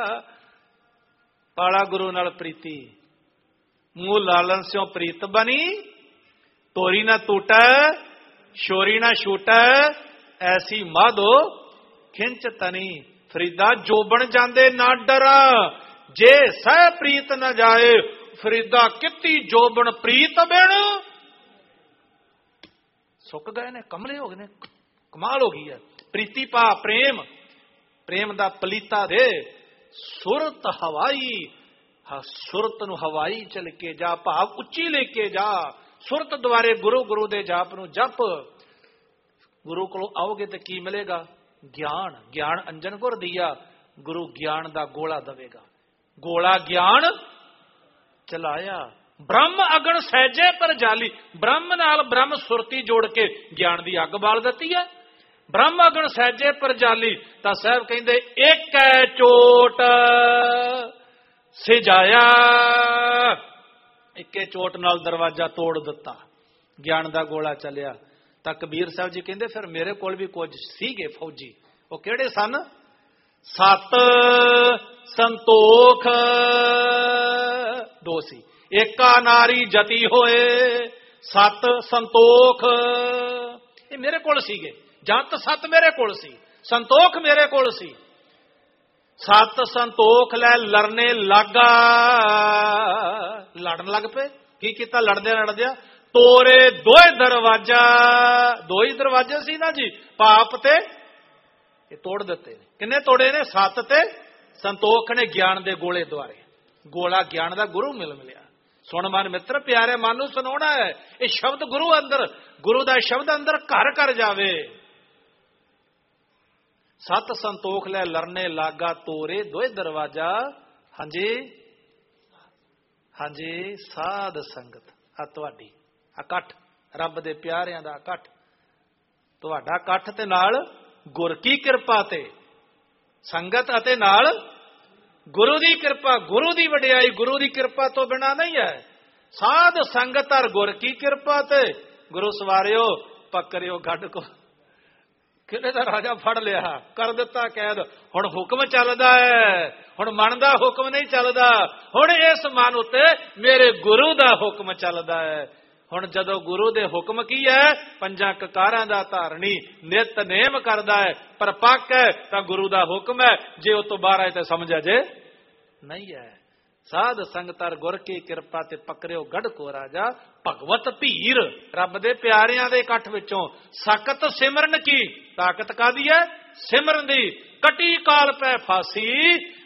पाला गुरु नाल प्रीति, मूह लालन स्यों प्रीत बनी, तोरी ना टूट शोरी ना छूट, ऐसी माधो खिंच तनी। फरीदा जोबन जांदे ना डर, जे सह प्रीत न जाए। फरीदा किती जोबन प्रीत बिन सुक गए ने, कमले हो गए ने, कमाल हो गई है। प्रीति पा प्रेम, प्रेम दा पलीता दे, सुरत हवाई, सुरत नूं हवाई चल के जा, भाव उच्ची लेके जा। सुरत द्वारे गुरु, गुरु दे जाप नूं जप। गुरु कोलों आओगे तो की मिलेगा? ज्ञान। ज्ञान अंजन गुर दिया, गुरु ज्ञान दा गोला दवेगा। गोला ज्ञान चलाया, ब्रह्म अगन सहजे पर जाली। ब्रह्म नाल ब्रह्म सुरती जोड़ के ज्ञान दी अग बाल दिती है। ब्रह्म अगन सहजे पर जाली, तां साहब कहंदे एक चोट सिजाया, इक्के चोट नाल दरवाजा तोड़ दिता, ज्ञान दा गोला चलिया। ਤਾਂ ਕਬੀਰ ਸਾਹਿਬ ਜੀ ਕਹਿੰਦੇ ਫਿਰ ਮੇਰੇ ਕੋਲ ਵੀ ਕੁਝ ਸੀਗੇ ਫੌਜੀ। ਉਹ ਕਿਹੜੇ ਸਨ? ਸਤ ਸੰਤੋਖ ਦੋ ਸੀ। ਏਕਾ ਨਾਰੀ ਜਤੀ ਹੋਏ, ਸਤ ਸੰਤੋਖ ਇਹ ਮੇਰੇ ਕੋਲ ਸੀਗੇ। ਜੰਤ ਸਤ ਮੇਰੇ ਕੋਲ ਸੀ, ਸੰਤੋਖ ਮੇਰੇ ਕੋਲ ਸੀ। ਸਤ ਸੰਤੋਖ ਲੈ ਲੜਨੇ ਲੱਗਾ, ਲੜਨ ਲੱਗ ਪਏ। ਕੀ ਕੀਤਾ? ਲੜਦਿਆਂ ਲੜਦਿਆਂ ਤੋਰੇ ਦੋਏ ਦਰਵਾਜ਼ਾ, ਦੋ ਹੀ ਦਰਵਾਜ਼ੇ ਸੀ ਨਾ ਜੀ, ਪਾਪ ਤੇ ਇਹ ਤੋੜ ਦਿੱਤੇ। ਕਿੰਨੇ ਤੋੜੇ ਨੇ? ਸੱਤ ਤੇ ਸੰਤੋਖ ਨੇ ਗਿਆਨ ਦੇ ਗੋਲੇ ਦੁਆਰੇ। ਗੋਲਾ ਗਿਆਨ ਦਾ ਗੁਰੂ ਮਿਲਿਆ। ਸੁਣ ਮਨ ਮਿੱਤਰ, ਪਿਆਰੇ ਮਨ ਨੂੰ ਸੁਣਾਉਣਾ ਹੈ ਇਹ ਸ਼ਬਦ। ਗੁਰੂ ਅੰਦਰ, ਗੁਰੂ ਦਾ ਸ਼ਬਦ ਅੰਦਰ ਘਰ ਕਰ ਜਾਵੇ। ਸਤ ਸੰਤੋਖ ਲੈ ਲਰਨੇ ਲਾਗਾ, ਤੋਰੇ ਦੋਏ ਦਰਵਾਜ਼ਾ। ਹਾਂਜੀ ਹਾਂਜੀ, ਸਾਧ ਸੰਗਤ ਆ ਤੁਹਾਡੀ ਇਕੱਠ, ਰੱਬ ਦੇ ਪਿਆਰਿਆਂ ਦਾ ਇਕੱਠ, ਤੁਹਾਡਾ ਇਕੱਠ ਤੇ ਨਾਲ ਗੁਰ ਕੀ ਕਿਰਪਾ ਤੇ ਸੰਗਤ ਅਤੇ ਨਾਲ ਗੁਰੂ ਦੀ ਕਿਰਪਾ, ਗੁਰੂ ਦੀ ਵਡਿਆਈ, ਗੁਰੂ ਦੀ ਕਿਰਪਾ ਤੋਂ ਬਿਨਾਂ ਨਹੀਂ ਹੈ। ਸਾਧ ਸੰਗਤ ਔਰ ਗੁਰ ਕੀ ਕਿਰਪਾ ਤੇ ਗੁਰੂ ਸਵਾਰਿਓ ਪਕੜਿਓ ਗੱਡ ਕੋ। ਕਿਹਨੇ ਦਾ ਰਾਜਾ ਫੜ ਲਿਆ, ਕਰ ਦਿੱਤਾ ਕੈਦ। ਹੁਣ ਹੁਕਮ ਚੱਲਦਾ ਹੈ, ਹੁਣ ਮਨ ਦਾ ਹੁਕਮ ਨਹੀਂ ਚੱਲਦਾ। ਹੁਣ ਇਸ ਮਨ ਉੱਤੇ ਮੇਰੇ ਗੁਰੂ ਦਾ ਹੁਕਮ ਚੱਲਦਾ ਹੈ। ਹੁਣ ਜਦੋਂ ਗੁਰੂ ਦੇ ਹੁਕਮ ਕੀ ਹੈ? ਪੰਜਾਂ ਕਕਾਰਾਂ ਦਾ ਧਾਰਨੀ, ਨਿਤ ਨੇਮ ਕਰਦਾ ਹੈ, ਪਰਪੱਕ ਹੈ, ਤਾਂ ਗੁਰੂ ਦਾ ਹੁਕਮ ਹੈ। ਜੇ ਉਹ ਤੋਂ ਬਾਹਰ ਆਏ ਤਾਂ ਸਮਝ ਜੇ ਨਹੀਂ ਹੈ। ਸਾਧ ਸੰਗਤਰ ਗੁਰ ਕੀ ਕਿਰਪਾ ਤੇ ਪਕੜਿਓ ਗੜ ਕੋ ਰਾਜਾ। ਭਗਵਤ ਭੀਰ, ਰੱਬ ਦੇ ਪਿਆਰਿਆਂ ਦੇ ਇਕੱਠ ਵਿੱਚੋਂ ਸਖਤ ਸਿਮਰਨ ਕੀ। ਤਾਕਤ ਕਾਦੀ ਹੈ? ਸਿਮਰਨ ਦੀ। ਕਟੀ ਕਾਲ ਪੈ ਫਾਸੀ,